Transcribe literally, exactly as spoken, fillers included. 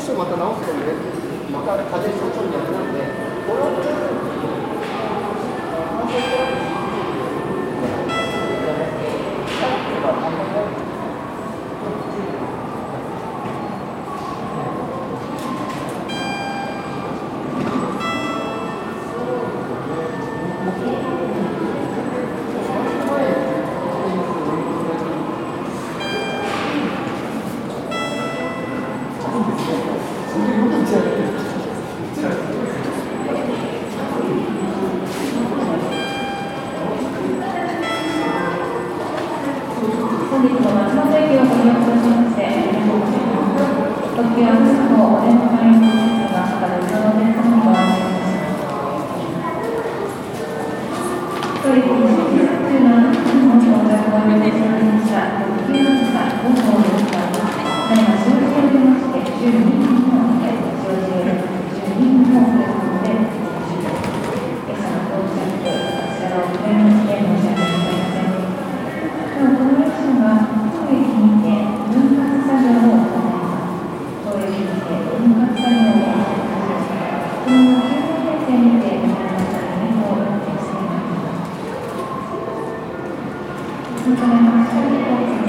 してまた直すとね、また風邪症状になるので、これは本日も松本駅をご利用くださいましてありがとうございます。特急あずさ号お電話会員の皆様、また別のお電話にご案内いたします。当駅に出発中の本日のお客をお呼びいたしました特急あずさご号ですが、ただいま終了を受けまして、じゅうにふんの終了じゅうにふんのですので、今朝の到着、こちらを遅れまして申し訳ございません。なお、この列車は当駅にて分割作業を行います。当駅にて分割作業を行います。このままきゅうふん編成にてご覧のためにご運転しています。そのため、お二人